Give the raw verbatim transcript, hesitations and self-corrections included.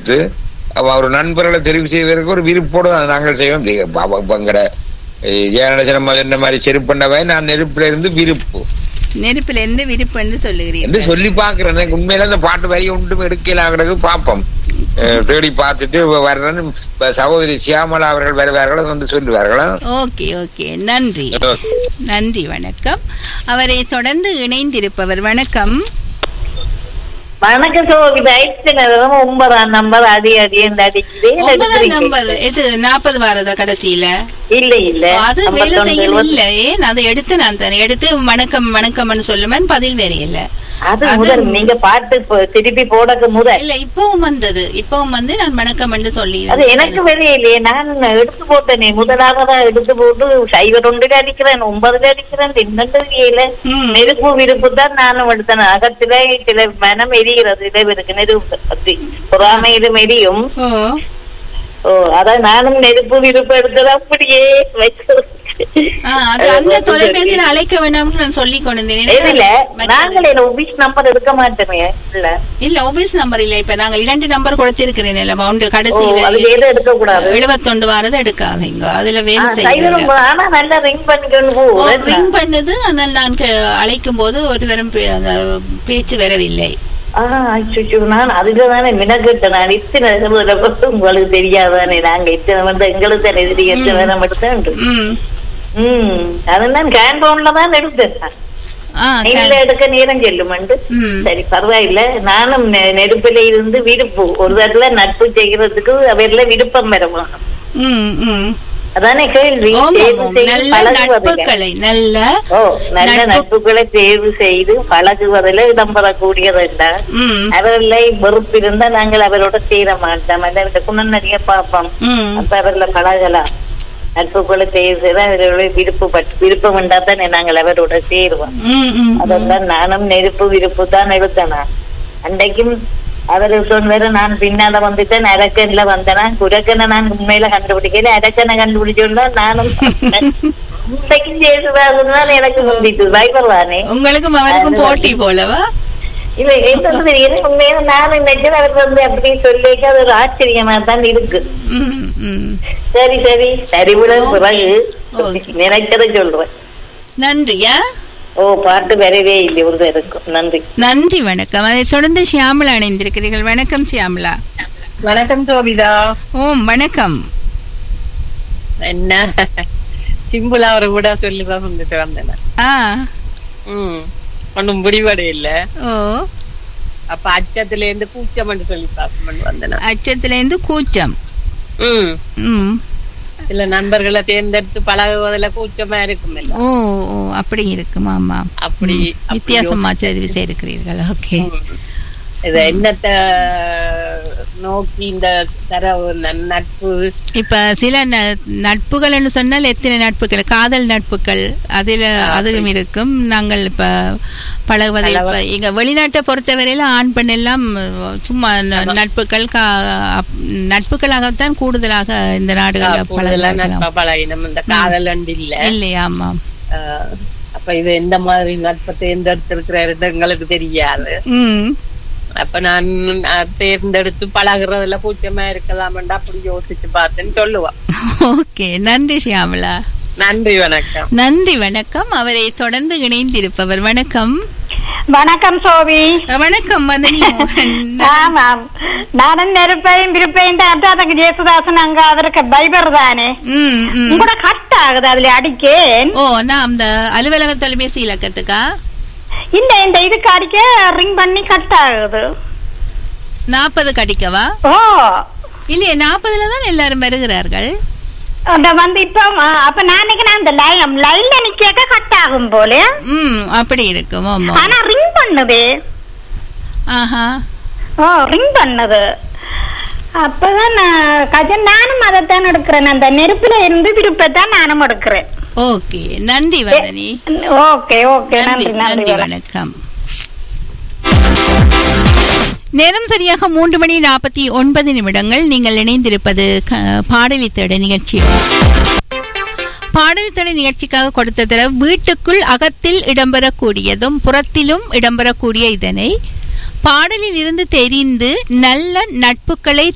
எடுத்து ஒரு நண்பர்களை தெரிவு செய்வதற்கு ஒரு விருப்போடு நாங்கள் செய்வோம். எங்கட ஜெயநடசனம் என்ன மாதிரி செருப்பண்ணவை நான் நெருப்புல இருந்து விருப்பு நெருப்புல இருந்து விருப்பு என்று சொல்லுகிறீர்கள் சொல்லி பாக்குறேன். உண்மையில அந்த பாட்டு வரி ஒன்றும் எடுக்கலாங்கிறது பாப்போம். தேடி பார்த்துட்டு வர்றேன். சகோதரி சியாமலா அவர்கள் வருவார்கள் வந்து சொல்லுவார்களா? ஓகே ஓகே நன்றி நன்றி வணக்கம். அவரை தொடர்ந்து இணைந்திருப்பவர் வணக்கம். வணக்கம் சோபிதா. ஒன்பதாம் நம்பர் அடி அடி அடிக்குது. நம்பர் இது நாற்பது வாரதா கடைசியில? இல்ல இல்ல அது வேலை செய்யல. இல்ல ஏன் அதை எடுத்து நான் தானே எடுத்து வணக்கம் வணக்கம்னு சொல்லுவேன். பதில் வேற இல்ல. அது முதல் நீங்க பாட்டு திருப்பி போடக்கு முதல் இல்ல இப்பவும் வந்தது. இப்பவும் வந்து நான் வணக்கம் என்று சொல்லி அது எனக்கு வெளியிலேயே நான் எடுத்து போட்டேனே. முதலாவதா எடுத்து போட்டு சைவர் ஒன்றில் அடிக்கிறேன், ஒன்பதுல அடிக்கிறேன். இன்னொன்று நெருப்பு விருப்பு தான் நானும் எடுத்தேன். அகத்தில சில மனம் எரிகிறது. இருக்கு நெருப்பு பத்தி பொறாமையிலும் எரியும். ஓ அதான் நானும் நெருப்பு விருப்பு எடுத்தது அப்படியே வச்சு தொலைபேசியில அழைக்க வேண்டாம்னு நான் சொல்லி கொண்டேன். நாங்கள் ஆபீஸ் நம்பர் எடுக்க மாட்டோமே. இல்ல இல்ல ஆபீஸ் நம்பர் இல்ல. இப்ப நாங்க இரண்டு நம்பர் கொடுத்திருக்கிறேன். கடைசியில எடுக்க கூடாது. எழுபத்தொண்டு வாரது எடுக்காதீங்க. அதுல வேலை செய்யணும். ஆனா நல்லா ரிங் பண்ணிக்கணும். ரிங் பண்ணுது. ஆனால் நான் அழைக்கும் போது ஒருவரும் பேச்சு வரவில்லை. நான் அதுக்குதானே மினக்கிட்ட நான் இத்தனை உங்களுக்கு தெரியாதானே. நாங்க இத்தனை வந்து எங்களுக்கு தானே எதிரி எத்தனை நேரம் எடுத்தேன். உம் அதுதான் கேன்பவுன்லதான் எடுத்தேன். எடுக்க நேரம் செல்லுமெண்டு. சரி பரவாயில்ல. நானும் நெருப்பில இருந்து விருப்பு ஒரு தடவை நட்பு செய்யறதுக்கு அவர்ல விருப்பம் வரணும். அதானே கேள்வி. நட்புகளை நல்ல நல்ல நட்புகளை தேர்வு செய்து பழகுவதில் இடம்பெறக்கூடியதுண்டா. அவர்களை வெறுப்பு இருந்தா நாங்கள் அவரோட சேர மாட்டோம். குணம் நிறைய பார்ப்போம். அப்ப அவர்ல பழகலாம். நட்புகளை தேர்வு செய்து அவர்களுடைய விருப்பப்பட்டு விருப்பம் உண்டா தானே நாங்கள் அவரோட சேருவோம். அதெல்லாம் நானும் நெருப்பு விருப்பு தான் எடுத்தேனா. அன்றைக்கும் அவரு சொன்ன நான் பின்னால வந்துட்டேன். அரக்கன்ல வந்தேனா குரக்கனை நான் உண்மையில கண்டுபிடிக்கல. அரக்கனை கண்டுபிடிச்சோன்னா நானும் எனக்கு முந்திட்டு பயப்படுவானே. உங்களுக்கும் அவருக்கும் போட்டி போலவா? இல்ல என்ன உண்மையில நானும் நினைச்சு அவருக்கு வந்து அப்படி சொல்லிட்டு அது ஒரு ஆச்சரியமா தான் இருக்கு. சரி சரி சரிவிட பிறகு நினைச்சதை சொல்றேன். நன்றியா. ஓ பாட்டு வரவே இல்லை ஒரு இருக்கும். நன்றி நன்றி வணக்கம். அதை தொடர்ந்து சியாமலா இணைந்திருக்கிறீர்கள். வணக்கம் சியாமலா. வணக்கம் சோபிதா. ஓம் வணக்கம். என்ன சிம்பிளா அவரை கூட சொல்லி வந்துட்டு வந்தேன். ஒன்னும் முடிவடை இல்ல. ஓ அப்ப அச்சத்துல இருந்து கூச்சம் சொல்லி பார்க்க வந்தேன். அச்சத்துல இருந்து கூச்சம். ம் இல்ல நண்பர்களை தேர்ந்தெடுத்து பழகுவதில் கூச்சமா இருக்கும். ஓ அப்படி இருக்கும். ஆமா அப்படி வித்தியாசமா தெரிவு செய்திருக்கிறீர்கள். ஓகே இத என்னத்த நோக்கி இந்த தர நட்பு. இப்ப சில நட்புகள் என்று சொன்னால் எத்தனை நட்புகள் காதல் நட்புகள் அதுல அதுவும் இருக்கும். நாங்கள் இப்ப பழகுவதை இங்க வெளிநாட்டை பொறுத்தவரையில ஆண் பெண் எல்லாம் சும்மா நட்புகள் நட்புகளாகத்தான் கூடுதலாக இந்த நாடுகள் பழகினம். இந்த காதல் இல்ல இல்லையா? ஆமா. அப்ப இது எந்த மாதிரி நட்பை தேர்ந்தெடுத்திருக்கிற எங்களுக்கு தெரியாது. அப்ப நான் தேர்ந்தெடுத்து பழகுறதுல கூச்சமா இருக்கலாம்டா அப்படி யோசிச்சு பார்த்தேன்னு சொல்லுவான். ஓகே நன்றி ஷியாமலா. நன்றி வணக்கம். நன்றி வணக்கம். அவரை தொடர்ந்து இணைந்திருப்பவர் வணக்கம். வணக்கம் சோபி. வணக்கம் மதனி. ஆமாம் நானும் நெருப்பையும் விருப்பையும் அட்டாதக்கு ஜேசுதாசன் அங்க அதற்கு பைபர் தானே கூட கட் ஆகுது அதுல அடிக்கேன். ஓ நான் அந்த அலுவலக தொலைபேசி இலக்கத்துக்கா இந்த இந்த இதுக்கு அடிக்க ரிங் பண்ணி கட் ஆகுது. நாற்பது கடிக்கவா? ஓ இல்லையே நாற்பதுல தான் எல்லாரும் வருகிறார்கள். வந்து இப்ப அப்ப நாளைக்கு நான் இந்த லைன்ல நிக்க கட் ஆகும் போல. ம் அப்படி இருக்கும். ஆனா ரிங் பண்ணுது. ஆஹா ஓ ரிங் பண்ணுது. அப்பதான் கஜன் நானும் அதைத்தான் எடுக்கிறேன். அந்த நெருப்புல இருந்து விருப்பத்தான் நானும் எடுக்கிறேன். ஓகே நன்றி வதனி. ஓகே ஓகே நன்றி நன்றி வணக்கம். நேரம் சரியாக மூன்று மணி நாற்பத்தி ஒன்பது நிமிடங்கள். நீங்கள் இணைந்திருப்பது பாடலி தேட நிகழ்ச்சி. பாடலி தேட நிகழ்ச்சிக்காக கொடுத்த தர வீட்டுக்குள் அகத்தில் இடம்பெறக்கூடியதும் புறத்திலும் இடம்பெறக்கூடிய இதனை பாடலில் இருந்து தெரிந்து நல்ல நட்புகளை